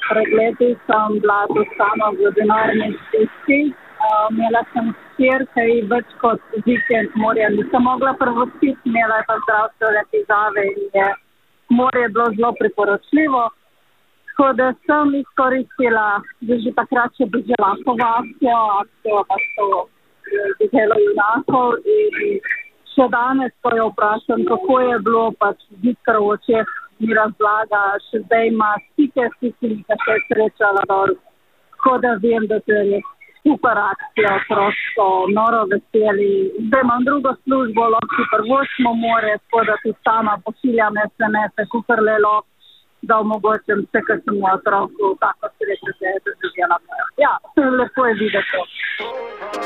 pred leti sem bila tu sama v denarni stiski. Imela sem hčerke in več kot vikend morja nisem mogla prvostiti, imela je pa zdravstvene težave in je morje bilo zelo priporočljivo. Tako da sem izkoristila, da že takrat še bežala po akcijo pa to Deželo junakov in še danes, ko jo vprašam, kako je bilo, pač zikr v očeh mi razlaga, še zdaj ima stike s tistimi, ki se je srečala dol. Tako da vem, da to je res super akcija, prosto, noro veseli. Zdaj imam drugo službo, lahko si prvočimo more, tako da tudi sama pošiljam SMS-e, kakor le lahko, da omogočim vse, kar sem v otroku, tako srečo se je doživela. Ja, lepo je videti.